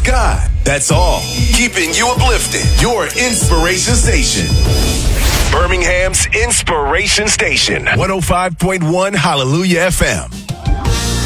God. That's all. Keeping you uplifted. Your inspiration station. Birmingham's Inspiration Station. 105.1 Hallelujah FM.